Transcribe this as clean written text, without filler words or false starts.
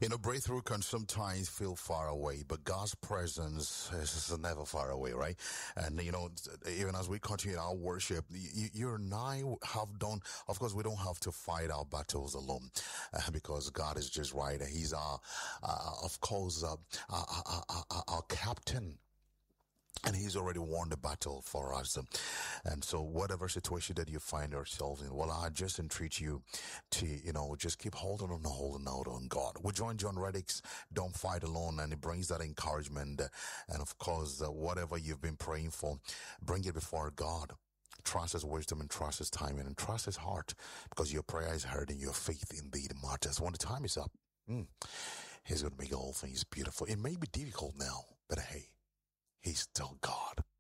Breakthrough can sometimes feel far away, but God's presence is never far away, right? And, even as we continue our worship, you and I have done, of course, we don't have to fight our battles alone, because God is just right. He's our captain. And he's already won the battle for us. And so whatever situation that you find yourselves in, well, I just entreat you to, just keep holding out on God. We join John Reddick's Don't Fight Alone, and it brings that encouragement. And of course, whatever you've been praying for, bring it before God. Trust his wisdom and trust his timing and trust his heart, because your prayer is heard and your faith indeed matters. When the time is up, he's going to make all things beautiful. It may be difficult now, but hey, he's still God.